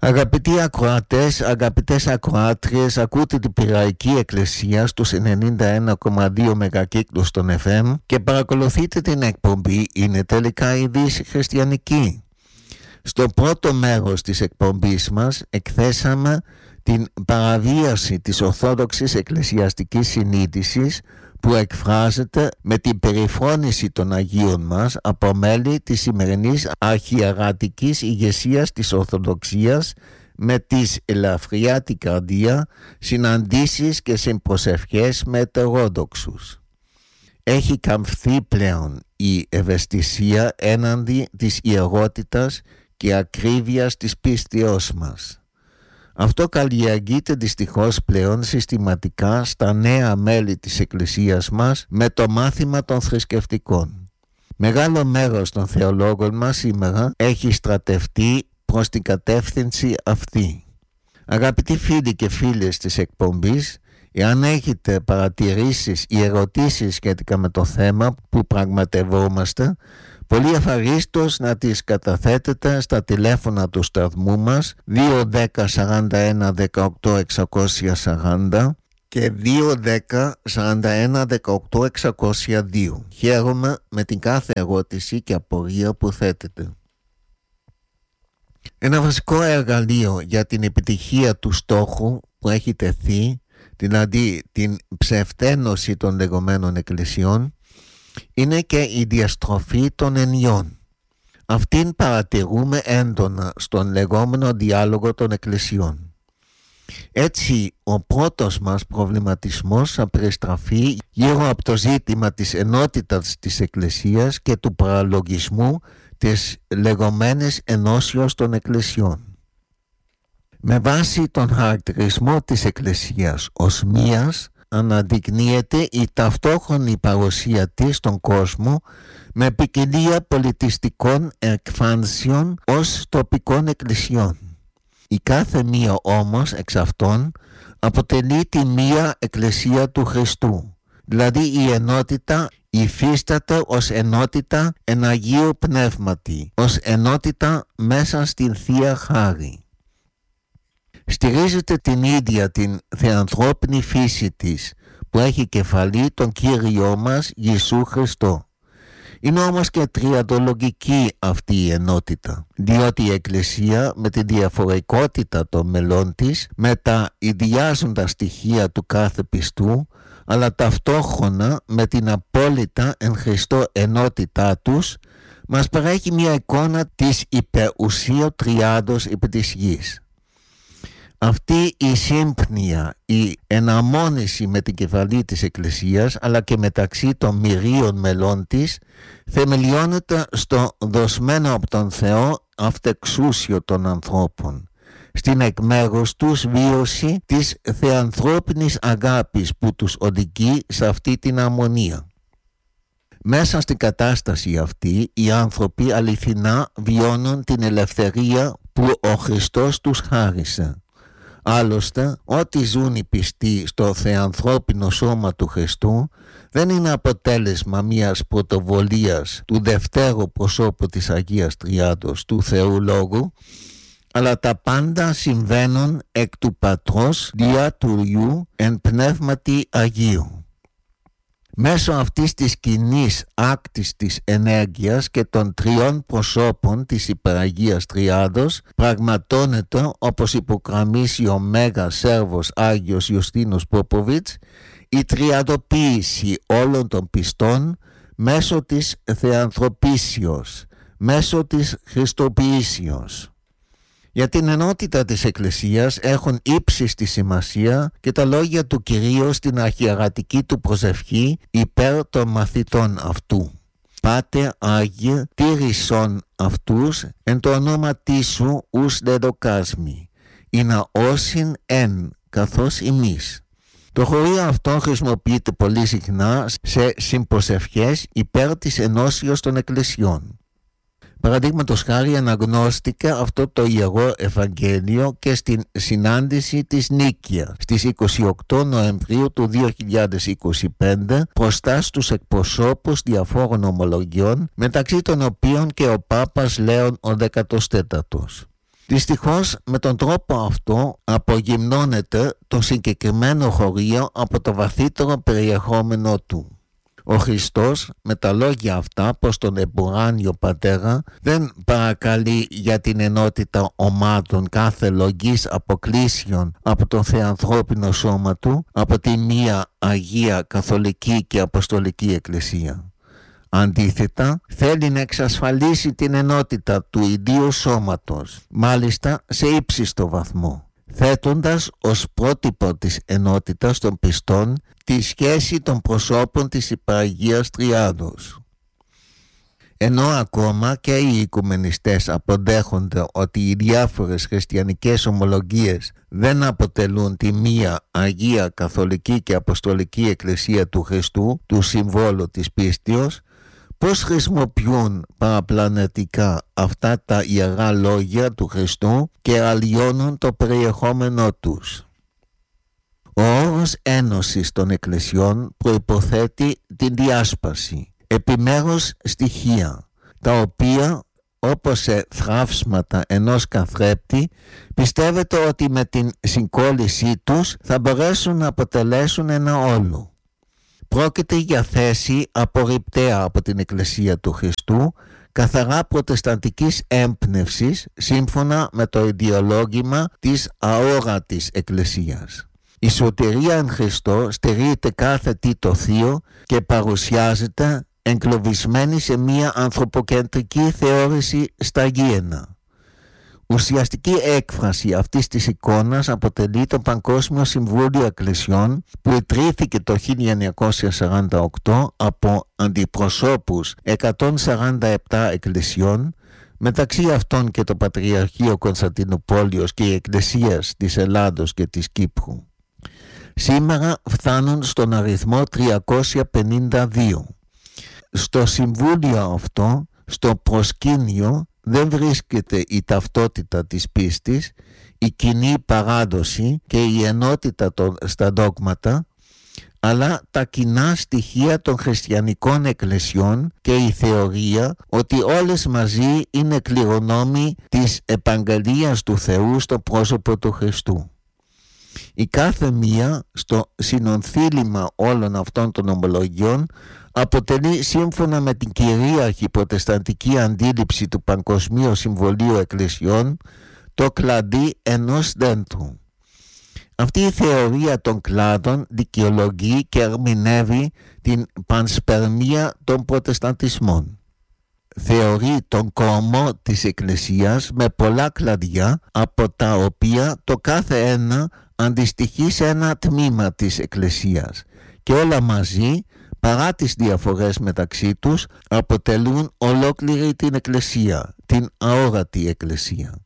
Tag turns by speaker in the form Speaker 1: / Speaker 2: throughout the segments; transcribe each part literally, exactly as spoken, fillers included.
Speaker 1: Αγαπητοί ακροατές, αγαπητές ακροάτριες, ακούτε την Πειραϊκή Εκκλησία στους ενενήντα ένα κόμμα δύο μεγακύκλους των εφ εμ και παρακολουθείτε την εκπομπή «Είναι τελικά η Δύση χριστιανική». Στο πρώτο μέρος της εκπομπής μας εκθέσαμε την παραβίαση της Ορθόδοξης Εκκλησιαστικής Συνείδησης που εκφράζεται με την περιφρόνηση των Αγίων μας από μέλη της σημερινής αρχιερατικής ηγεσίας της Ορθοδοξίας με τις ελαφριά την καρδία, συναντήσεις και συμπροσευχές με ετερόδοξους. Έχει καμφθεί πλέον η ευαισθησία έναντι της ιερότητας και ακρίβειας της πίστεώς μας. Αυτό καλλιεργείται δυστυχώς πλέον συστηματικά στα νέα μέλη της Εκκλησίας μας με το μάθημα των θρησκευτικών. Μεγάλο μέρος των θεολόγων μας σήμερα έχει στρατευτεί προς την κατεύθυνση αυτή. Αγαπητοί φίλοι και φίλες της εκπομπής, εάν έχετε παρατηρήσεις ή ερωτήσεις σχετικά με το θέμα που πραγματευόμαστε, πολύ ευχαρίστως να τις καταθέτετε στα τηλέφωνα του σταθμού μας δύο δέκα σαράντα ένα δεκαοκτώ εξακόσια σαράντα και δύο δέκα σαράντα ένα δεκαοκτώ εξακόσια δύο. Χαίρομαι με την κάθε ερώτηση και απορία που θέτετε. Ένα βασικό εργαλείο για την επιτυχία του στόχου που έχει τεθεί, δηλαδή την ψευτένωση των λεγόμενων εκκλησιών, είναι και η διαστροφή των ενιών. Αυτήν παρατηρούμε έντονα στον λεγόμενο διάλογο των εκκλησιών. Έτσι, ο πρώτος μας προβληματισμός θα περιστραφεί γύρω από το ζήτημα της ενότητας της Εκκλησίας και του παραλογισμού της λεγόμενης ενώσεως των εκκλησιών. Με βάση τον χαρακτηρισμό της Εκκλησίας ως μίας, αναδεικνύεται η ταυτόχρονη παρουσία της στον κόσμο με ποικιλία πολιτιστικών εκφάνσεων ως τοπικών εκκλησιών. Η κάθε μία όμως εξ αυτών αποτελεί τη μία εκκλησία του Χριστού, δηλαδή η ενότητα υφίσταται ως ενότητα εν Αγίου Πνεύματι, ως ενότητα μέσα στην Θεία Χάρη. Στηρίζεται την ίδια την θεανθρώπινη φύση της που έχει κεφαλή τον Κύριό μας Ιησού Χριστό. Είναι όμως και τριαντολογική αυτή η ενότητα, διότι η Εκκλησία με τη διαφορετικότητα των μελών της, με τα ιδιάζοντα στοιχεία του κάθε πιστού, αλλά ταυτόχρονα με την απόλυτα εν Χριστώ ενότητά τους, μας παρέχει μια εικόνα της υπερουσίου τριάδος επί της γης. Αυτή η σύμπνοια, η εναρμόνιση με την κεφαλή της Εκκλησίας αλλά και μεταξύ των μυρίων μελών της θεμελιώνεται στο δοσμένο από τον Θεό αυτεξούσιο των ανθρώπων, στην εκ μέρους τους βίωση της θεανθρώπινης αγάπης που τους οδηγεί σε αυτή την αρμονία. Μέσα στην κατάσταση αυτή οι άνθρωποι αληθινά βιώνουν την ελευθερία που ο Χριστός τους χάρισε. Άλλωστε, ό,τι ζουν οι πιστοί στο θεανθρώπινο σώμα του Χριστού δεν είναι αποτέλεσμα μιας πρωτοβολίας του δευτέρου προσώπου της Αγίας Τριάδος του Θεού Λόγου, αλλά τα πάντα συμβαίνουν εκ του Πατρός διά του Υιού εν πνεύματι Αγίου. Μέσω αυτής της κοινής άκτης της ενέργειας και των τριών προσώπων της Υπεραγίας Τριάδος πραγματώνεται, όπως υπογραμμίσει ο Μέγας Σέρβος Άγιος Ιωστίνος Πόποβιτς, η τριαδοποίηση όλων των πιστών μέσω της θεανθρωπήσεως, μέσω της χριστοποιήσεως. Για την ενότητα της Εκκλησίας έχουν ύψιστη σημασία και τα λόγια του Κυρίου στην αρχιερατική του προσευχή υπέρ των μαθητών αυτού. Πάτε Άγιε, τήρησον αυτούς εν το ονόματί σου ους δεδοκάσμι, ή να όσιν εν καθώς εμείς. Το χωρίο αυτό χρησιμοποιείται πολύ συχνά σε συμπροσευχές υπέρ της ενώσεως των εκκλησιών. Παραδείγματος χάρη αναγνώστηκε αυτό το Ιερό Ευαγγέλιο και στην συνάντηση της Νίκαια στις είκοσι οκτώ Νοεμβρίου του δύο χιλιάδες είκοσι πέντε μπροστά στους εκπροσώπους διαφόρων ομολογιών, μεταξύ των οποίων και ο Πάπας Λέων ο δεκατός τέταρτος. Δυστυχώς με τον τρόπο αυτό απογυμνώνεται το συγκεκριμένο χωρίο από το βαθύτερο περιεχόμενό του. Ο Χριστός με τα λόγια αυτά προς τον εμπουράνιο Πατέρα δεν παρακαλεί για την ενότητα ομάδων κάθε λογής αποκλήσεων από το θεανθρώπινο σώμα του, από τη μία Αγία Καθολική και Αποστολική Εκκλησία. Αντίθετα, θέλει να εξασφαλίσει την ενότητα του ιδίου σώματος, μάλιστα σε ύψιστο βαθμό, θέτοντας ως πρότυπο της ενότητας των πιστών τη σχέση των προσώπων της Υπεραγίας Τριάδος. Ενώ ακόμα και οι οικουμενιστές αποδέχονται ότι οι διάφορες χριστιανικές ομολογίες δεν αποτελούν τη μία Αγία Καθολική και Αποστολική Εκκλησία του Χριστού, του συμβόλου της πίστεως, πώς χρησιμοποιούν παραπλανητικά αυτά τα ιερά λόγια του Χριστού και αλλοιώνουν το περιεχόμενό τους. Ο όρος ένωσης των εκκλησιών προϋποθέτει την διάσπαση, επιμέρους στοιχεία, τα οποία όπως σε θραύσματα ενός καθρέπτη πιστεύετε ότι με την συγκόλλησή τους θα μπορέσουν να αποτελέσουν ένα όλο. Πρόκειται για θέση απορριπταία από την Εκκλησία του Χριστού, καθαρά προτεσταντικής έμπνευσης σύμφωνα με το ιδεολόγημα της αόρατης Εκκλησίας. Η σωτηρία εν Χριστώ στερείται κάθε τι το θείο και παρουσιάζεται εγκλωβισμένη σε μία ανθρωποκεντρική θεώρηση στα γήενα. Ουσιαστική έκφραση αυτής της εικόνας αποτελεί το Παγκόσμιο Συμβούλιο Εκκλησιών που ιδρύθηκε το χίλια εννιακόσια σαράντα οκτώ από αντιπροσώπους εκατόν σαράντα επτά εκκλησιών, μεταξύ αυτών και το Πατριαρχείο Κωνσταντινούπολεως και η Εκκλησίας της Ελλάδος και της Κύπρου. Σήμερα φτάνουν στον αριθμό τριακόσια πενήντα δύο. Στο Συμβούλιο αυτό, στο προσκήνιο, δεν βρίσκεται η ταυτότητα της πίστης, η κοινή παράδοση και η ενότητα των, στα δόγματα, αλλά τα κοινά στοιχεία των χριστιανικών εκκλησιών και η θεωρία ότι όλες μαζί είναι κληρονόμοι της επαγγελίας του Θεού στο πρόσωπο του Χριστού. Η κάθε μία στο συνονθήλημα όλων αυτών των ομολογιών αποτελεί σύμφωνα με την κυρίαρχη προτεσταντική αντίληψη του Παγκοσμίου Συμβολίου Εκκλησιών το κλαδί ενός δέντρου. Αυτή η θεωρία των κλάδων δικαιολογεί και ερμηνεύει την πανσπερμία των προτεσταντισμών. Θεωρεί τον κόμμο της Εκκλησίας με πολλά κλαδιά, από τα οποία το κάθε ένα αντιστοιχεί σε ένα τμήμα της Εκκλησίας και όλα μαζί, παρά τις διαφορές μεταξύ τους, αποτελούν ολόκληρη την Εκκλησία, την αόρατη Εκκλησία.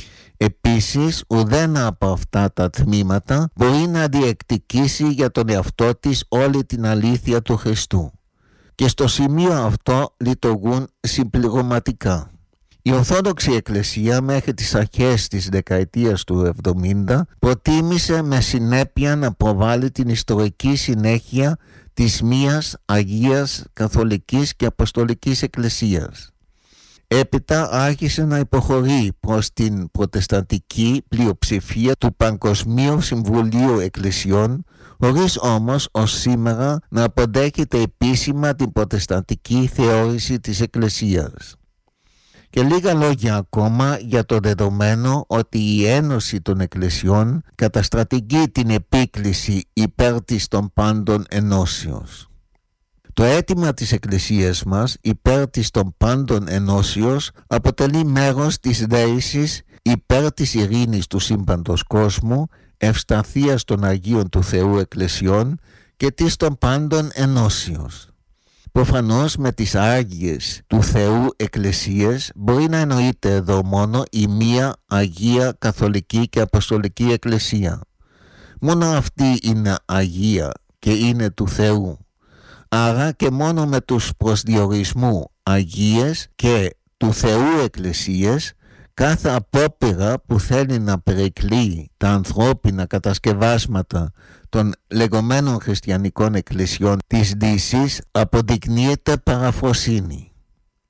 Speaker 1: Επίσης, ουδένα από αυτά τα τμήματα μπορεί να διεκδικήσει για τον εαυτό της όλη την αλήθεια του Χριστού. Και στο σημείο αυτό λειτουργούν συμπληρωματικά. Η Ορθόδοξη Εκκλησία μέχρι τις αρχές της δεκαετίας του εβδομήντα προτίμησε με συνέπεια να προβάλλει την ιστορική συνέχεια της μίας Αγίας Καθολικής και Αποστολικής Εκκλησίας. Έπειτα άρχισε να υποχωρεί προς την προτεσταντική πλειοψηφία του Παγκοσμίου Συμβουλίου Εκκλησιών, χωρίς όμως ως σήμερα να αποδέχεται επίσημα την προτεσταντική θεώρηση της Εκκλησίας. Και λίγα λόγια ακόμα για το δεδομένο ότι η Ένωση των Εκκλησιών καταστρατηγεί την επίκληση υπέρ της των πάντων ενώσεως. Το αίτημα της Εκκλησίας μας υπέρ της των πάντων ενώσεως αποτελεί μέρος της δέησης υπέρ της ειρήνης του σύμπαντος κόσμου, ευσταθίας των Αγίων του Θεού Εκκλησιών και της των πάντων ενώσεως. Προφανώς με τις Άγιες του Θεού Εκκλησίες μπορεί να εννοείται εδώ μόνο η μία Αγία Καθολική και Αποστολική Εκκλησία. Μόνο αυτή είναι Αγία και είναι του Θεού. Άρα και μόνο με τους προσδιορισμού Αγίες και του Θεού Εκκλησίες, κάθε απόπειρα που θέλει να περικλείει τα ανθρώπινα κατασκευάσματα των λεγόμενων χριστιανικών εκκλησιών της Δύσης αποδεικνύεται παραφροσύνη.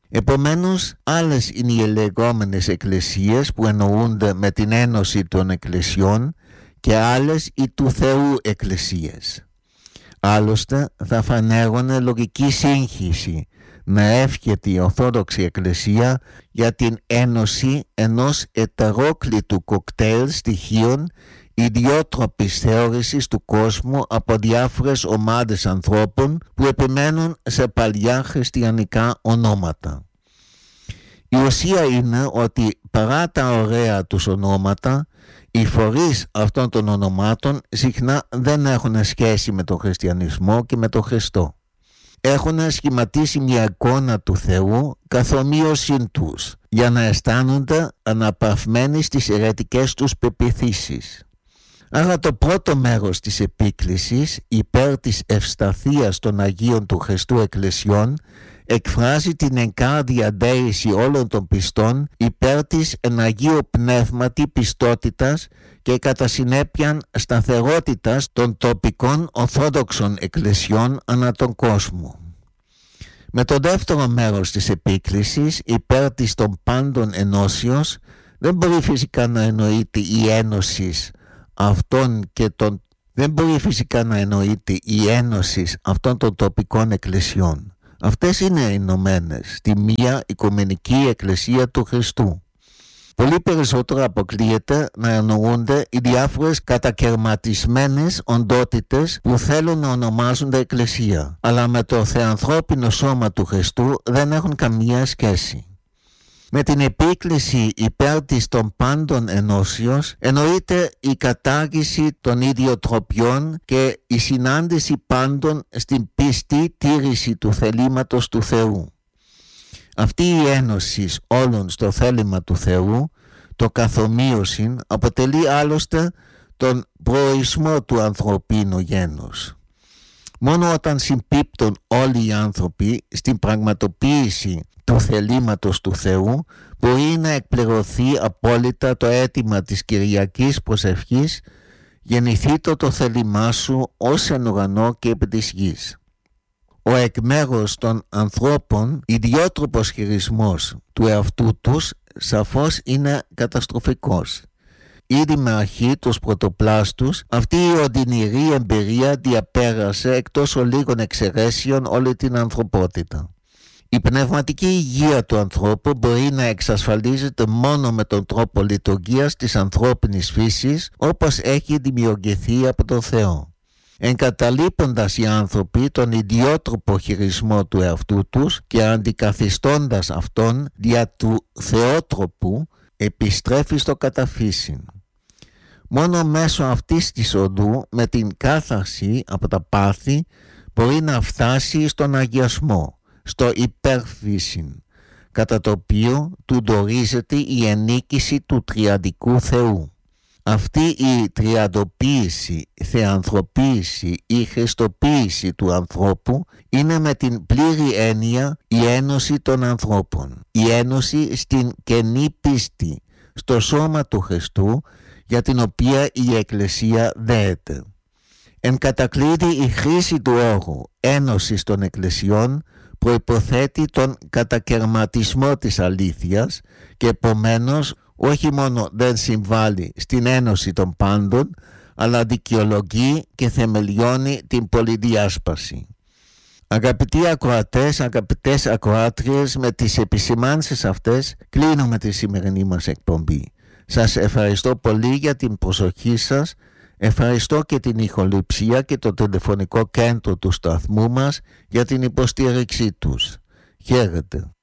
Speaker 1: Επομένως, άλλες είναι οι λεγόμενες εκκλησίες που εννοούνται με την ένωση των εκκλησιών και άλλες οι του Θεού εκκλησίες. Άλλωστε θα φανέγωνε λογική σύγχυση να εύχεται η Ορθόδοξη Εκκλησία για την ένωση ενός ετερόκλητου κοκτέιλ στοιχείων ιδιότροπης θεώρησης του κόσμου από διάφορες ομάδες ανθρώπων που επιμένουν σε παλιά χριστιανικά ονόματα. Η ουσία είναι ότι παρά τα ωραία τους ονόματα, οι φορείς αυτών των ονομάτων συχνά δεν έχουν σχέση με τον χριστιανισμό και με τον Χριστό. Έχουν σχηματίσει μια εικόνα του Θεού καθ' ομοίωσιν τους, για να αισθάνονται αναπαυμένοι στις αιρετικές τους πεποιθήσεις. Άρα το πρώτο μέρος της επίκλησης υπέρ της ευσταθίας των Αγίων του Χριστού Εκκλησιών εκφράζει την εγκάρδια δέηση όλων των πιστών υπέρ της εν Αγίου Πνεύματι πιστότητας και κατά συνέπειαν σταθερότητας των τοπικών Ορθόδοξων εκκλησιών ανά τον κόσμο. Με το δεύτερο μέρος της επίκλησης υπέρ της των πάντων ενώσεως δεν μπορεί φυσικά να εννοείται η ένωση αυτών και των δεν μπορεί φυσικά να εννοείται η ένωση αυτών των τοπικών εκκλησιών. Αυτές είναι ενωμένες στη μία οικουμενική εκκλησία του Χριστού. Πολύ περισσότερο αποκλείεται να εννοούνται οι διάφορες κατακερματισμένες οντότητες που θέλουν να ονομάζονται εκκλησία, αλλά με το θεανθρώπινο σώμα του Χριστού δεν έχουν καμία σχέση. Με την επίκληση υπέρ της των πάντων ενώσεως εννοείται η κατάργηση των ιδιοτροπιών και η συνάντηση πάντων στην πιστή τήρηση του θελήματος του Θεού. Αυτή η ένωση όλων στο θέλημα του Θεού, το καθομοίωσιν, αποτελεί άλλωστε τον προορισμό του ανθρωπίνου γένους. Μόνο όταν συμπίπτουν όλοι οι άνθρωποι στην πραγματοποίηση του θελήματος του Θεού μπορεί να εκπληρωθεί απόλυτα το αίτημα της Κυριακής προσευχής «Γεννηθήτω το θέλημά σου ως εν ουρανό και επί της γης». Ο εκ μέρους των ανθρώπων ιδιότροπος χειρισμός του εαυτού τους σαφώς είναι καταστροφικός. Ήδη με αρχή τους πρωτοπλάστους αυτή η οδυνηρή εμπειρία διαπέρασε εκτός ολίγων εξαιρέσεων όλη την ανθρωπότητα. Η πνευματική υγεία του ανθρώπου μπορεί να εξασφαλίζεται μόνο με τον τρόπο λειτουργίας της ανθρώπινης φύσης όπως έχει δημιουργηθεί από τον Θεό. Εγκαταλείποντας οι άνθρωποι τον ιδιότροπο χειρισμό του εαυτού τους και αντικαθιστώντας αυτόν δια του θεότροπου, επιστρέφει στο καταφύσιν. Μόνο μέσω αυτής της οδού, με την κάθαρση από τα πάθη, μπορεί να φτάσει στον αγιασμό, στο υπερφύσιν, κατά το οποίο του ντορίζεται η ενίκηση του τριαδικού Θεού. Αυτή η τριαδοποίηση, θεανθρωποίηση ή χριστοποίηση του ανθρώπου είναι με την πλήρη έννοια η ένωση των ανθρώπων, η ένωση στην καινή πίστη, στο σώμα του Χριστού, για την οποία η Εκκλησία δέεται. Εν κατακλείδη η χρήση του όρου ένωση των εκκλησιών προϋποθέτει τον κατακερματισμό της αλήθειας και επομένως όχι μόνο δεν συμβάλλει στην ένωση των πάντων, αλλά δικαιολογεί και θεμελιώνει την πολυδιάσπαση. Αγαπητοί ακροατές, αγαπητές ακροάτριες, με τις επισημάνσεις αυτές κλείνουμε τη σημερινή μας εκπομπή. Σας ευχαριστώ πολύ για την προσοχή σας. Ευχαριστώ και την ηχοληψία και το τηλεφωνικό κέντρο του σταθμού μας για την υποστήριξή τους. Χαίρετε.